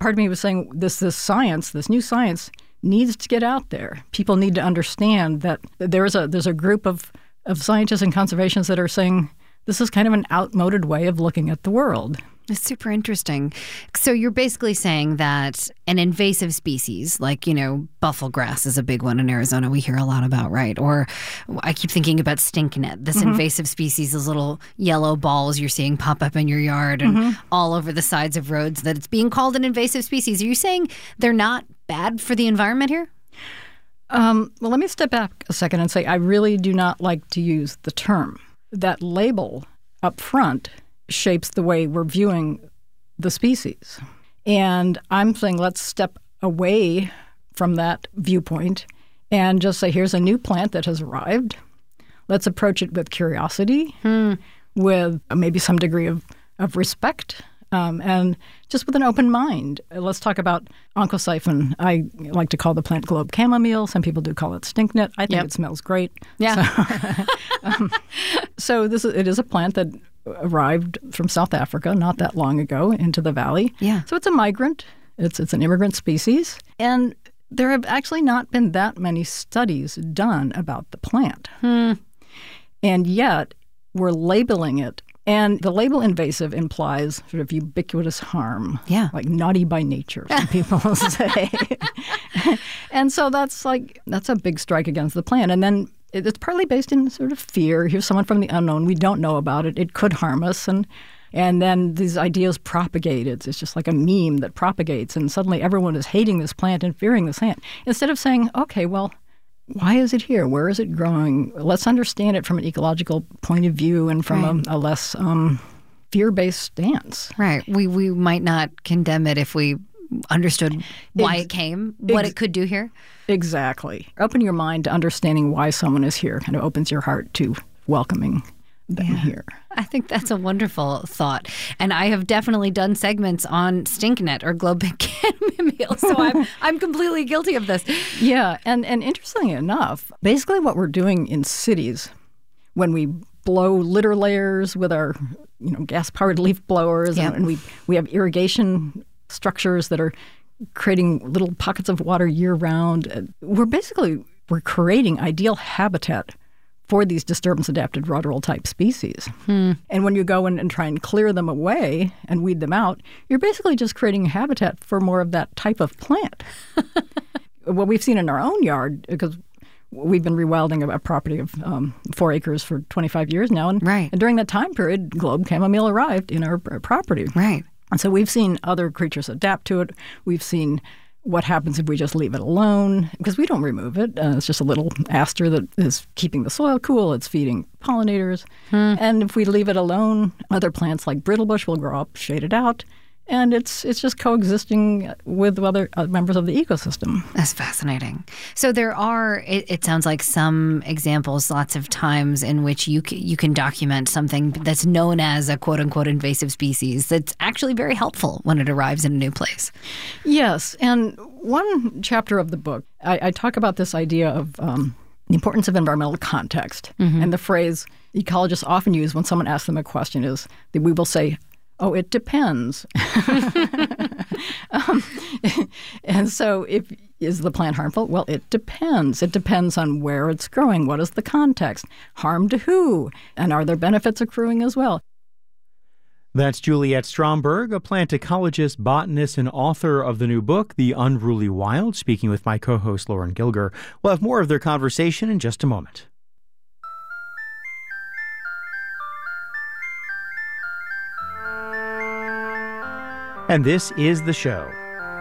part of me was saying this new science needs to get out there. People need to understand that there's a group of scientists and conservationists that are saying this is kind of an outmoded way of looking at the world. It's super interesting. So you're basically saying that an invasive species, like, buffalo grass is a big one in Arizona we hear a lot about, right? Or I keep thinking about stinknet, this invasive species, those little yellow balls you're seeing pop up in your yard and all over the sides of roads, that it's being called an invasive species. Are you saying they're not bad for the environment here? Well, let me step back a second and say I really do not like to use the term. That label up front shapes the way we're viewing the species. And I'm saying let's step away from that viewpoint and just say, here's a new plant that has arrived. Let's approach it with curiosity, with maybe some degree of respect, and just with an open mind. Let's talk about oncocyphon. I like to call the plant globe chamomile. Some people do call it stinknet. I think it smells great. Yeah. So it is a plant that arrived from South Africa not that long ago into the valley. Yeah. So it's a migrant. It's an immigrant species. And there have actually not been that many studies done about the plant. And yet we're labeling it. And the label invasive implies sort of ubiquitous harm. Yeah. Like naughty by nature, some people say. And so that's a big strike against the plant. And then it's partly based in sort of fear. Here's someone from the unknown. We don't know about it. It could harm us. And then these ideas propagate. It's just like a meme that propagates. And suddenly everyone is hating this plant and fearing this plant. Instead of saying, okay, well, why is it here? Where is it growing? Let's understand it from an ecological point of view and from a less fear-based stance. Right. We might not condemn it if we understood why it came, what it could do here. Exactly. Open your mind to understanding why someone is here. Kind of opens your heart to welcoming them here. I think that's a wonderful thought. And I have definitely done segments on stinknet or globe chamomile, so I'm completely guilty of this. Yeah, and interestingly enough, basically what we're doing in cities when we blow litter layers with our gas-powered leaf blowers, and we have irrigation structures that are creating little pockets of water year-round, we're creating ideal habitat for these disturbance-adapted rudderell-type species. And when you go in and try and clear them away and weed them out, you're basically just creating a habitat for more of that type of plant. What we've seen in our own yard, because we've been rewilding a property of 4 acres for 25 years now, and during that time period, globe chamomile arrived in our property. Right. And so we've seen other creatures adapt to it. We've seen what happens if we just leave it alone, because we don't remove it. It's just a little aster that is keeping the soil cool. It's feeding pollinators. And if we leave it alone, other plants like brittlebush will grow up, shade it out, and it's just coexisting with other members of the ecosystem. That's fascinating. So there are, it sounds like, some examples, lots of times in which you can document something that's known as a quote-unquote invasive species that's actually very helpful when it arrives in a new place. Yes, and one chapter of the book, I talk about this idea of the importance of environmental context. And the phrase ecologists often use when someone asks them a question is that we will say, oh, it depends. And so is the plant harmful? Well, it depends. It depends on where it's growing. What is the context? Harm to who? And are there benefits accruing as well? That's Juliette Stromberg, a plant ecologist, botanist, and author of the new book, The Unruly Wild, speaking with my co-host Lauren Gilger. We'll have more of their conversation in just a moment. And this is the show.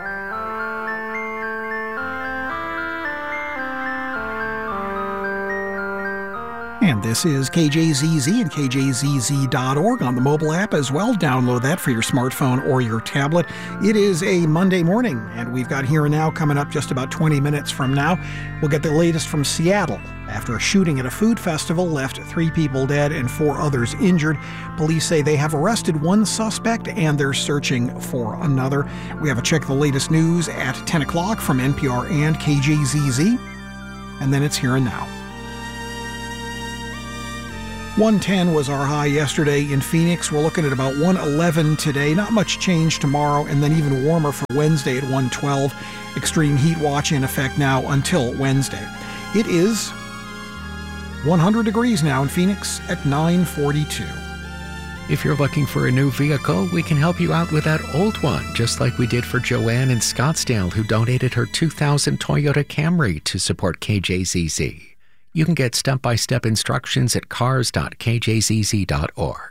And this is KJZZ and KJZZ.org on the mobile app as well. Download that for your smartphone or your tablet. It is a Monday morning, and we've got Here and Now coming up just about 20 minutes from now. We'll get the latest from Seattle. After a shooting at a food festival left 3 people dead and 4 others injured, police say they have arrested 1 suspect and they're searching for another. We have a check the latest news at 10 o'clock from NPR and KJZZ. And then it's Here and Now. 110 was our high yesterday in Phoenix. We're looking at about 111 today. Not much change tomorrow, and then even warmer for Wednesday at 112. Extreme heat watch in effect now until Wednesday. It is 100 degrees now in Phoenix at 9:42. If you're looking for a new vehicle, we can help you out with that old one, just like we did for Joanne in Scottsdale, who donated her 2000 Toyota Camry to support KJZZ. You can get step-by-step instructions at cars.kjzz.org.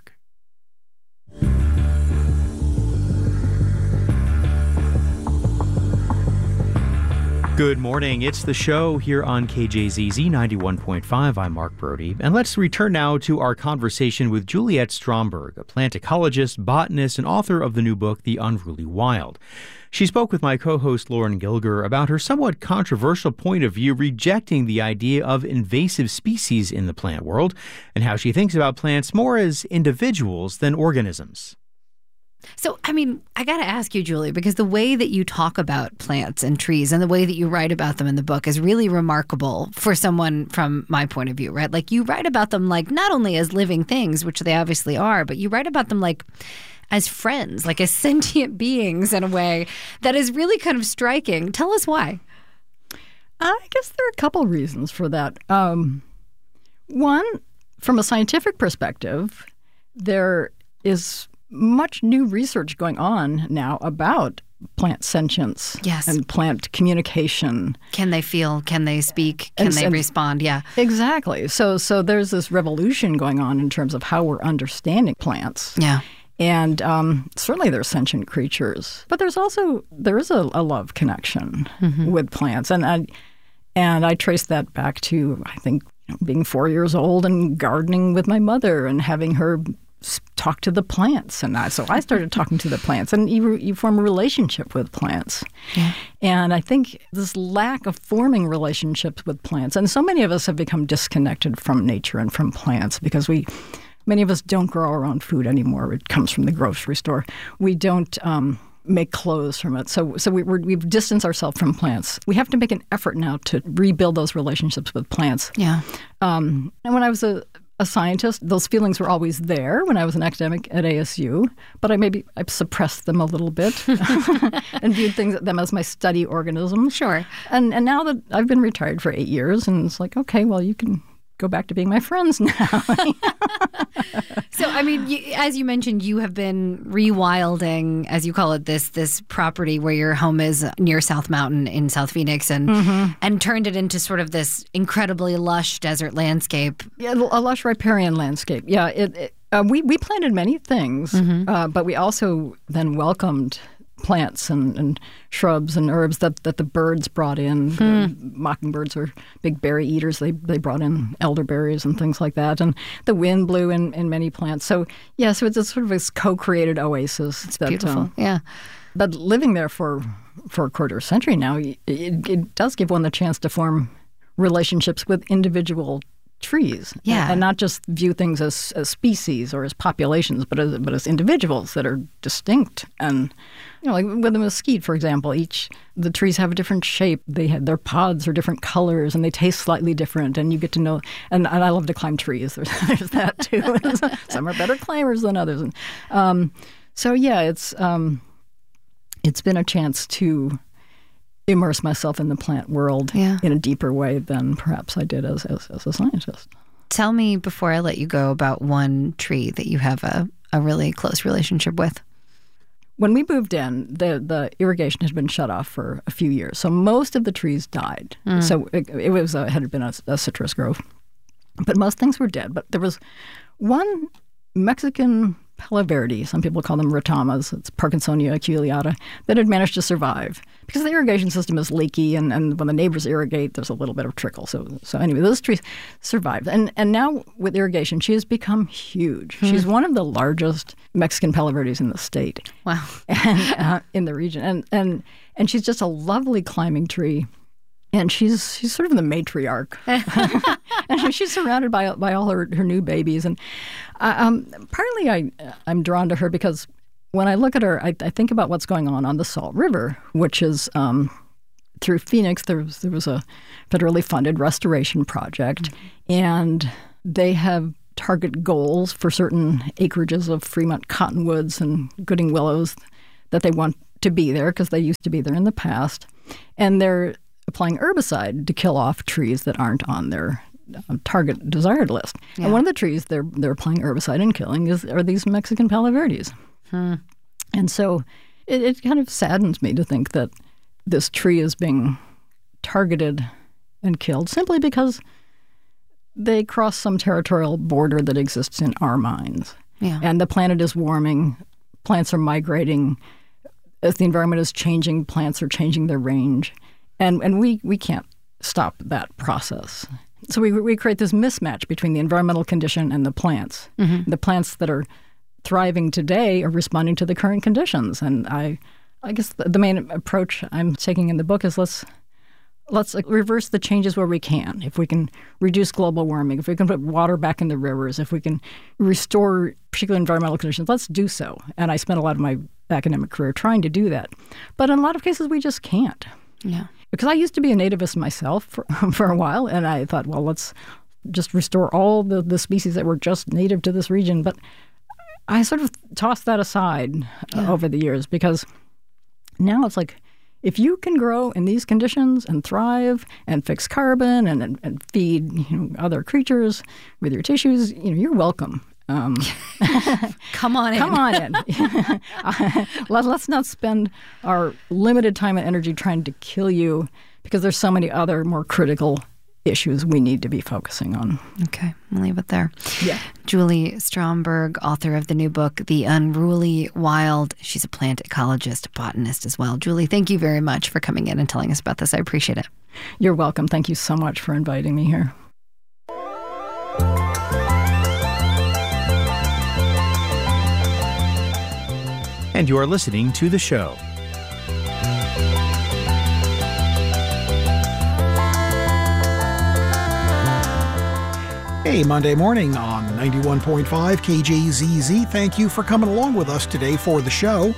Good morning. It's The Show here on KJZZ 91.5. I'm Mark Brody. And let's return now to our conversation with Juliette Stromberg, a plant ecologist, botanist, and author of the new book, The Unruly Wild. She spoke with my co-host Lauren Gilger about her somewhat controversial point of view rejecting the idea of invasive species in the plant world and how she thinks about plants more as individuals than organisms. So, I mean, I got to ask you, Julie, because the way that you talk about plants and trees and the way that you write about them in the book is really remarkable for someone from my point of view, right? Like, you write about them like not only as living things, which they obviously are, but you write about them like as friends, like as sentient beings in a way that is really kind of striking. Tell us why. I guess there are a couple reasons for that. One, from a scientific perspective, there is much new research going on now about plant sentience and plant communication. Can they feel? Can they speak? Can they respond? Yeah. Exactly. So there's this revolution going on in terms of how we're understanding plants. Yeah. And certainly they're sentient creatures. But there is a love connection with plants. And I trace that back to, I think, being 4 years old and gardening with my mother and having her talk to the plants. And so I started talking to the plants, and you form a relationship with plants. Yeah. And I think this lack of forming relationships with plants, and so many of us have become disconnected from nature and from plants because many of us don't grow our own food anymore. It comes from the grocery store. We don't make clothes from it. So we've distanced ourselves from plants. We have to make an effort now to rebuild those relationships with plants. Yeah. And when I was a scientist, those feelings were always there when I was an academic at ASU, but I suppressed them a little bit and viewed them as my study organisms. Sure. And now that I've been retired for 8 years, and it's like, okay, well, you can go back to being my friends now. So, I mean, as you mentioned, you have been rewilding, as you call it, this property where your home is near South Mountain in South Phoenix, and turned it into sort of this incredibly lush desert landscape. Yeah, a lush riparian landscape. Yeah, we planted many things, but we also then welcomed plants and shrubs and herbs that the birds brought in. Mockingbirds are big berry eaters. They brought in elderberries and things like that. And the wind blew in many plants. So it's sort of this co-created oasis. It's beautiful. Yeah. But living there for a quarter century now, it does give one the chance to form relationships with individual trees. Yeah. And not just view things as species or as populations, but as individuals that are distinct. And, like with the mesquite, for example, the trees have a different shape. Their pods are different colors, and they taste slightly different. And you get to know, and I love to climb trees. There's that too. Some are better climbers than others. And it's been a chance to immerse myself in the plant world in a deeper way than perhaps I did as a scientist. Tell me, before I let you go, about one tree that you have a really close relationship with. When we moved in, the irrigation had been shut off for a few years, so most of the trees died. So it had been a citrus grove, but most things were dead. But there was one Mexican Palo Verde, some people call them retamas, it's Parkinsonia aculeata, that had managed to survive because the irrigation system is leaky, and when the neighbors irrigate, there's a little bit of trickle. So anyway, those trees survived. And now with irrigation, she has become huge. She's one of the largest Mexican Palo Verdes in the state. Wow. And in the region. And she's just a lovely climbing tree. And she's sort of the matriarch. And she's surrounded by all her new babies. And partly I'm drawn to her because when I look at her, I think about what's going on the Salt River, which is through Phoenix. There was a federally funded restoration project, and they have target goals for certain acreages of Fremont cottonwoods and Gooding willows that they want to be there because they used to be there in the past. And they're applying herbicide to kill off trees that aren't on their target desired list. Yeah. And one of the trees they're applying herbicide and killing are these Mexican Palo Verdes. And so it kind of saddens me to think that this tree is being targeted and killed simply because they cross some territorial border that exists in our minds. Yeah. And the planet is warming, plants are migrating. As the environment is changing, plants are changing their range. And we can't stop that process. So we create this mismatch between the environmental condition and the plants. Mm-hmm. The plants that are thriving today are responding to the current conditions. And I guess the main approach I'm taking in the book is let's reverse the changes where we can. If we can reduce global warming, if we can put water back in the rivers, if we can restore particular environmental conditions, let's do so. And I spent a lot of my academic career trying to do that. But in a lot of cases, we just can't. Yeah. Because I used to be a nativist myself for a while, and I thought, well, let's just restore all the species that were just native to this region. But I sort of tossed that aside over the years because now it's like, if you can grow in these conditions and thrive and fix carbon and feed other creatures with your tissues, you're welcome. Come on in. Come on in. Let's not spend our limited time and energy trying to kill you because there's so many other more critical issues we need to be focusing on. Okay, I'll leave it there. Yeah. Julie Stromberg, author of the new book, The Unruly Wild. She's a plant ecologist, botanist as well. Julie, thank you very much for coming in and telling us about this. I appreciate it. You're welcome. Thank you so much for inviting me here. And you are listening to The Show. Hey, Monday morning on 91.5 KJZZ. Thank you for coming along with us today for The Show.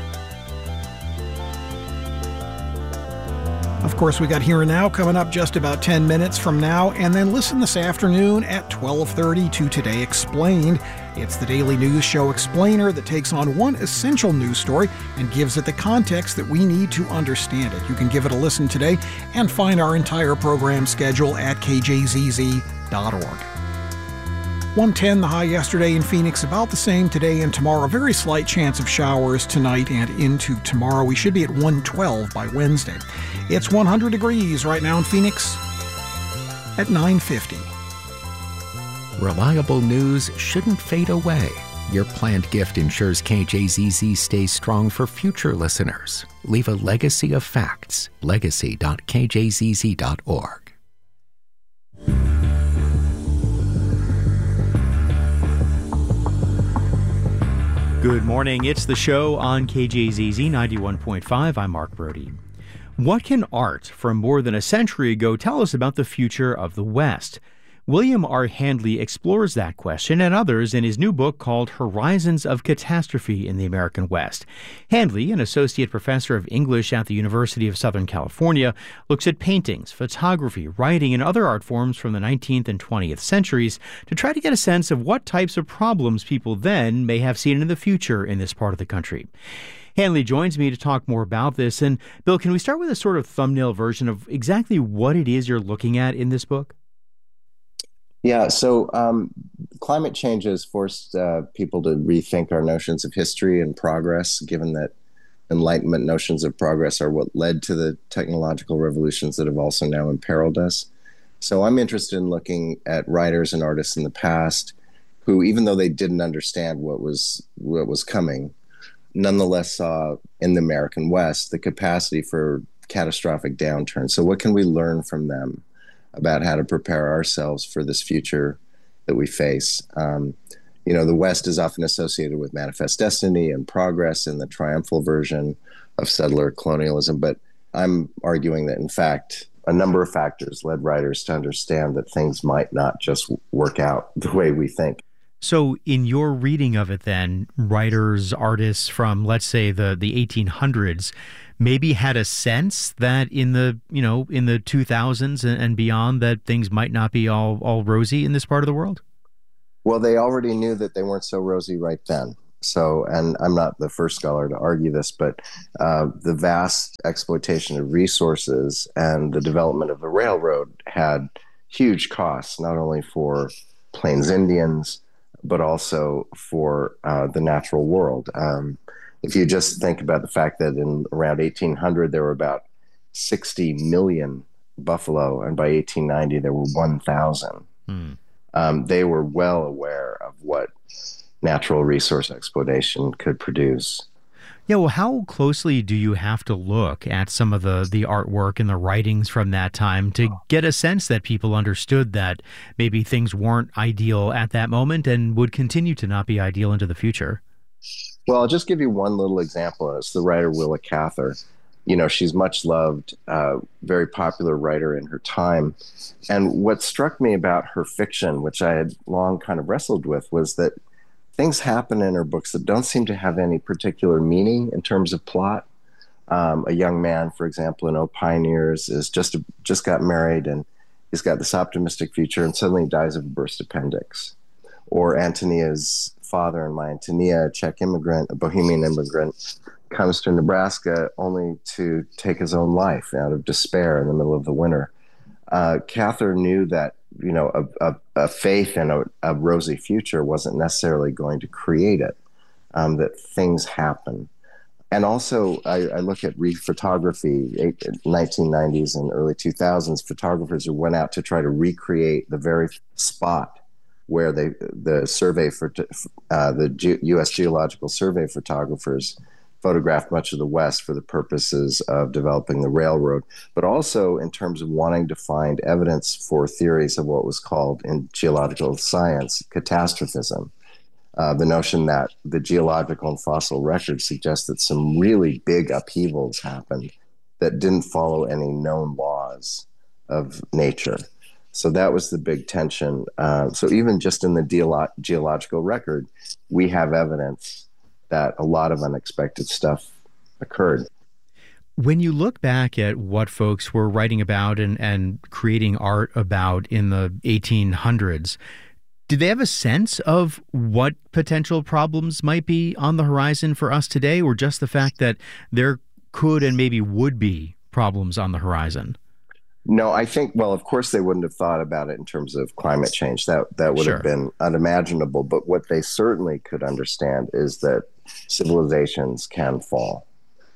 Of course, we got Here and Now coming up just about 10 minutes from now, and then listen this afternoon at 12:30 to Today Explained. It's the daily news show explainer that takes on one essential news story and gives it the context that we need to understand it. You can give it a listen today and find our entire program schedule at kjzz.org. 110 the high yesterday in Phoenix, about the same today and tomorrow. A very slight chance of showers tonight and into tomorrow. We should be at 112 by Wednesday. It's 100 degrees right now in Phoenix at 9:50. Reliable news shouldn't fade away. Your planned gift ensures KJZZ stays strong for future listeners. Leave a legacy of facts. legacy.kjzz.org. Good morning. It's The Show on KJZZ 91.5. I'm Mark Brody. What can art from more than a century ago tell us about the future of the West? William R. Handley explores that question and others in his new book called Horizons of Catastrophe in the American West. Handley, an associate professor of English at the University of Southern California, looks at paintings, photography, writing, and other art forms from the 19th and 20th centuries to try to get a sense of what types of problems people then may have seen in the future in this part of the country. Handley joins me to talk more about this. And Bill, can we start with a sort of thumbnail version of exactly what it is you're looking at in this book? Yeah, so climate change has forced people to rethink our notions of history and progress, given that Enlightenment notions of progress are what led to the technological revolutions that have also now imperiled us. So I'm interested in looking at writers and artists in the past who, even though they didn't understand what was coming, nonetheless saw in the American West the capacity for catastrophic downturn. So what can we learn from them about how to prepare ourselves for this future that we face? The West is often associated with manifest destiny and progress in the triumphal version of settler colonialism. But I'm arguing that, in fact, a number of factors led writers to understand that things might not just work out the way we think. So in your reading of it then, writers, artists from, let's say, the 1800s maybe had a sense that in the 2000s and beyond that things might not be all rosy in this part of the world? Well, they already knew that they weren't so rosy right then. So, and I'm not the first scholar to argue this, but the vast exploitation of resources and the development of the railroad had huge costs, not only for Plains Indians, but also for the natural world. If you just think about the fact that in around 1800, there were about 60 million buffalo, and by 1890, there were 1,000. They were well aware of what natural resource exploitation could produce. Yeah, well, how closely do you have to look at some of the artwork and the writings from that time to get a sense that people understood that maybe things weren't ideal at that moment and would continue to not be ideal into the future? Well, I'll just give you one little example. It's the writer Willa Cather. You know, she's much loved, very popular writer in her time. And what struck me about her fiction, which I had long kind of wrestled with, was that things happen in her books that don't seem to have any particular meaning in terms of plot. A young man, for example, in O Pioneers is just got married and he's got this optimistic future and suddenly dies of a burst appendix. Or Antonia's father in My Antonia, a Czech immigrant, a Bohemian immigrant, comes to Nebraska only to take his own life out of despair in the middle of the winter. Cather knew that, you know, a faith in a rosy future wasn't necessarily going to create it, that things happen. And also, I look at photography, 1990s and early 2000s, photographers who went out to try to recreate the very spot where the U.S. Geological Survey photographers photographed much of the West for the purposes of developing the railroad, but also in terms of wanting to find evidence for theories of what was called in geological science catastrophism. The notion that the geological and fossil records suggest that some really big upheavals happened that didn't follow any known laws of nature. So that was the big tension. So even just in the geological record, we have evidence that a lot of unexpected stuff occurred. When you look back at what folks were writing about and creating art about in the 1800s, did they have a sense of what potential problems might be on the horizon for us today, or just the fact that there could and maybe would be problems on the horizon? No, I think, well, of course they wouldn't have thought about it in terms of climate change. That would have been unimaginable. But what they certainly could understand is that civilizations can fall.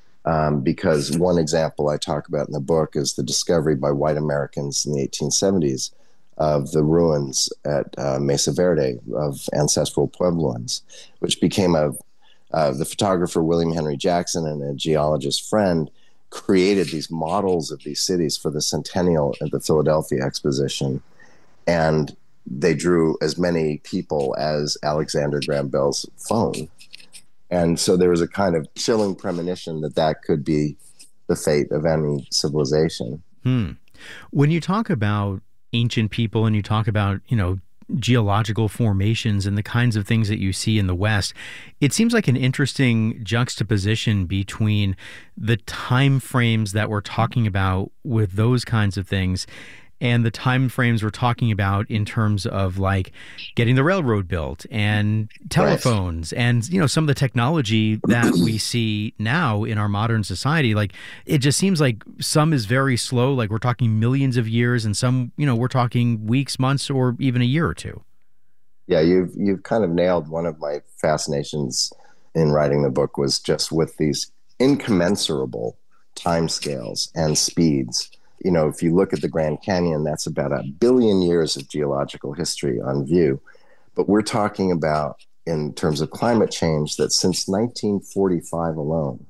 Because one example I talk about in the book is the discovery by white Americans in the 1870s of the ruins at Mesa Verde of ancestral Puebloans, which became the photographer William Henry Jackson and a geologist friend created these models of these cities for the centennial at the Philadelphia Exposition. And they drew as many people as Alexander Graham Bell's phone. And so there was a kind of chilling premonition that could be the fate of any civilization. When you talk about ancient people and you talk about, you know, geological formations and the kinds of things that you see in the West, it seems like an interesting juxtaposition between the time frames that we're talking about with those kinds of things and the time frames we're talking about in terms of like getting the railroad built and telephones and, you know, some of the technology that we see now in our modern society. Like, it just seems like some is very slow, like we're talking millions of years, and some, you know, we're talking weeks, months, or even a year or two. Yeah, you've kind of nailed one of my fascinations in writing the book, was just with these incommensurable timescales and speeds. You know, if you look at the Grand Canyon, that's about 1 billion years of geological history on view. But we're talking about, in terms of climate change, that since 1945 alone,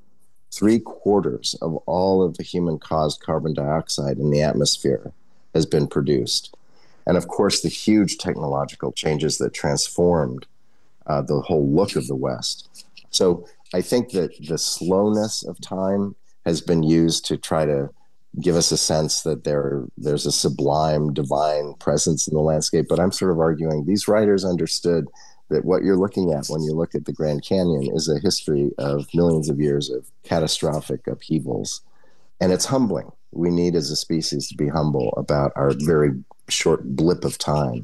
3/4 of all of the human-caused carbon dioxide in the atmosphere has been produced. And of course, the huge technological changes that transformed the whole look of the West. So I think that the slowness of time has been used to try to give us a sense that there's a sublime, divine presence in the landscape. But I'm sort of arguing these writers understood that what you're looking at when you look at the Grand Canyon is a history of millions of years of catastrophic upheavals. And it's humbling. We need as a species to be humble about our very short blip of time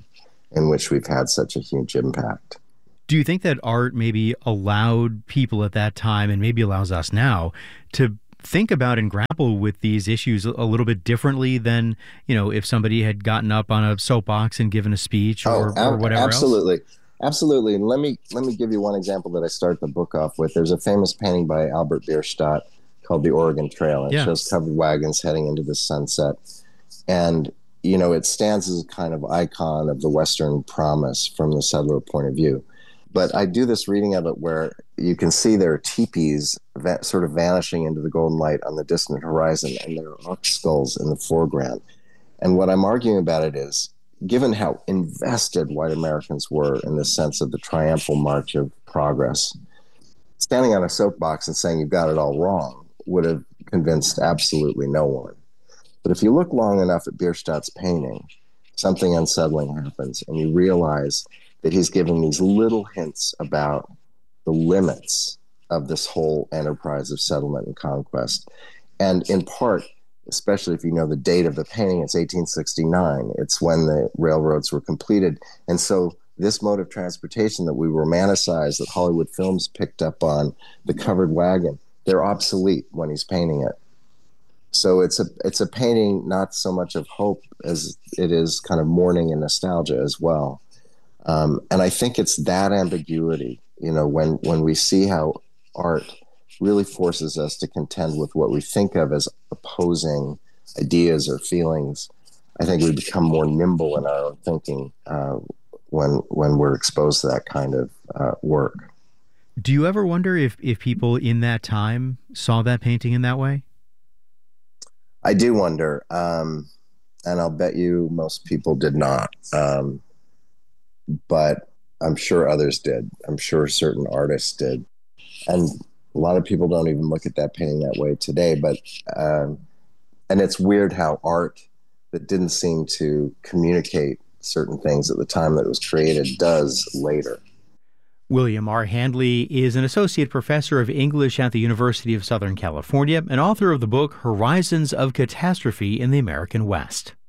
in which we've had such a huge impact. Do you think that art maybe allowed people at that time, and maybe allows us now, to think about and grapple with these issues a little bit differently than, if somebody had gotten up on a soapbox and given a speech or whatever absolutely. else? Absolutely. And let me give you one example that I start the book off with. There's a famous painting by Albert Bierstadt called The Oregon Trail. It shows covered wagons heading into the sunset. And, it stands as a kind of icon of the Western promise from the settler point of view. But I do this reading of it where you can see there are teepees sort of vanishing into the golden light on the distant horizon, and there are ox skulls in the foreground. And what I'm arguing about it is, given how invested white Americans were in the sense of the triumphal march of progress, standing on a soapbox and saying you've got it all wrong would have convinced absolutely no one. But if you look long enough at Bierstadt's painting, something unsettling happens, and you realize that he's giving these little hints about the limits of this whole enterprise of settlement and conquest. And in part, especially if you know the date of the painting, it's 1869. It's when the railroads were completed. And so this mode of transportation that we romanticize, that Hollywood films picked up on, the covered wagon, they're obsolete when he's painting it. So it's a painting not so much of hope as it is kind of mourning and nostalgia as well. And I think it's that ambiguity, when we see how art really forces us to contend with what we think of as opposing ideas or feelings. I think we become more nimble in our own thinking when we're exposed to that kind of work. Do you ever wonder if people in that time saw that painting in that way? I do wonder, and I'll bet you most people did not. But I'm sure others did. I'm sure certain artists did. And a lot of people don't even look at that painting that way today. But and it's weird how art that didn't seem to communicate certain things at the time that it was created does later. William R. Handley is an associate professor of English at the University of Southern California and author of the book Horizons of Catastrophe in the American West.